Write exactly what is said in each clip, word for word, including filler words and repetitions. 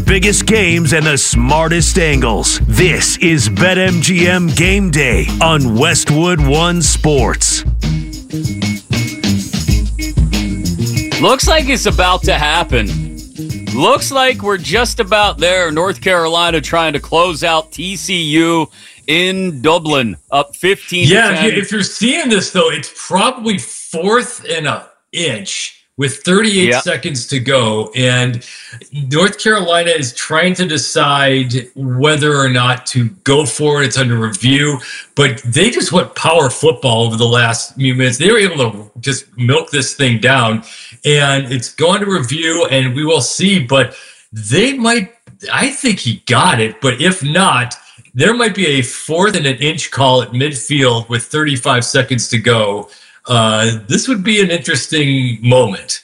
biggest games and the smartest angles. This is BetMGM Game Day on Westwood One Sports. Looks like it's about to happen. Looks like we're just about there. North Carolina trying to close out T C U in Dublin, up fifteen. Yeah, if, you, if you're seeing this, though, it's probably fourth and an inch with thirty-eight yep. seconds to go. And North Carolina is trying to decide whether or not to go for it. It's under review. But they just went power football over the last few minutes. They were able to just milk this thing down. And it's going to review, and we will see. But they might – I think he got it. But if not, there might be a fourth and an inch call at midfield with thirty-five seconds to go. Uh, this would be an interesting moment.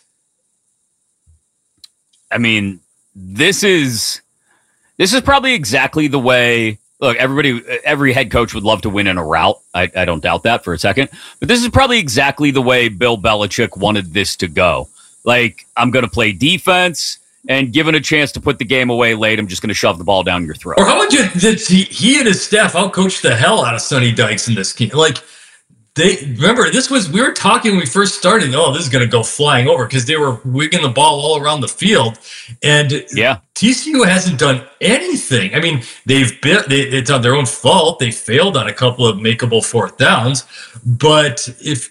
I mean, this is this is probably exactly the way. Look, everybody, every head coach would love to win in a rout. I, I don't doubt that for a second. But this is probably exactly the way Bill Belichick wanted this to go. Like, I'm going to play defense, and given a chance to put the game away late, I'm just going to shove the ball down your throat. Or how much did he, he and his staff outcoach the hell out of Sonny Dykes in this game? Like. They remember this was we were talking when we first started. Oh, this is going to go flying over because they were wigging the ball all around the field, and yeah, T C U hasn't done anything. I mean, they've been they, it's on their own fault. They failed on a couple of makeable fourth downs, but if